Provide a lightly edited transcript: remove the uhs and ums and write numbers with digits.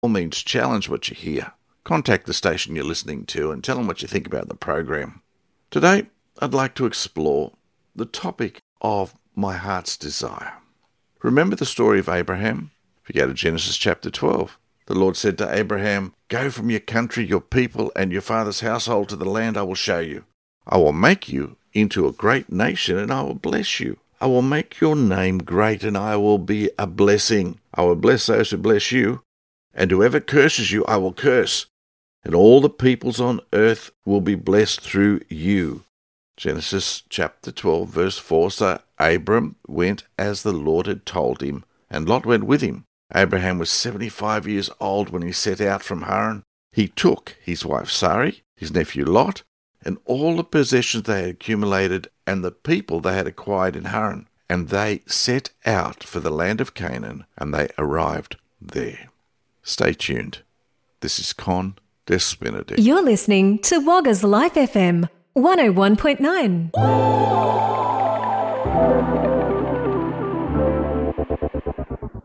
all means challenge what you hear. Contact the station you're listening to and tell them what you think about the program. Today, I'd like to explore the topic of my heart's desire. Remember the story of Abraham? If you go to Genesis chapter 12, the Lord said to Abraham, "Go from your country, your people, and your father's household to the land I will show you. I will make you into a great nation, and I will bless you. I will make your name great, and I will be a blessing. I will bless those who bless you, and whoever curses you I will curse, and all the peoples on earth will be blessed through you." Genesis chapter 12, verse 4. So Abram went as the Lord had told him, and Lot went with him. Abraham was 75 years old when he set out from Haran. He took his wife Sarai, his nephew Lot, and all the possessions they had accumulated and the people they had acquired in Haran, and they set out for the land of Canaan, and they arrived there. Stay tuned. This is Con Despenity. You're listening to Wagga's Life FM 101.9.